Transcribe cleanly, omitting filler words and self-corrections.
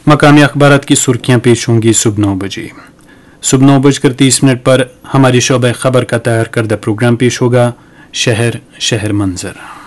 मकामी अखबारात की सुर्खियां पेश होंगी सुबह 9 बजे। सुबह 9:30 पर हमारी शोबे खबर का तैयार करदा प्रोग्राम पेश होगा, शहर शहर मंजर।